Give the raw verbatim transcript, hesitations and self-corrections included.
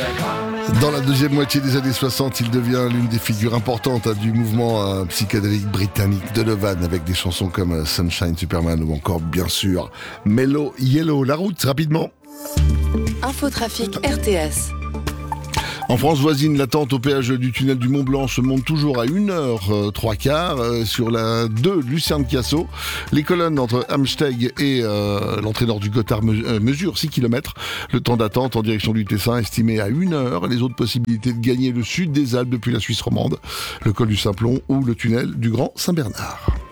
Dans la deuxième moitié des années soixante, il devient l'une des figures importantes hein, du mouvement euh, psychédélique britannique Donovan, avec des chansons comme euh, Sunshine Superman ou encore, bien sûr, Mellow Yellow. La route, rapidement. Infotrafic R T S. En France voisine, l'attente au péage du tunnel du Mont-Blanc se monte toujours à une heure trois quarts. Euh, sur la deux Lucerne-Cassaux, les colonnes entre Amsteg et euh, l'entrée nord du Gothard me- euh, mesurent six kilomètres. Le temps d'attente en direction du Tessin estimé à une heure. Les autres possibilités de gagner le sud des Alpes depuis la Suisse romande, le col du Simplon ou le tunnel du Grand Saint-Bernard.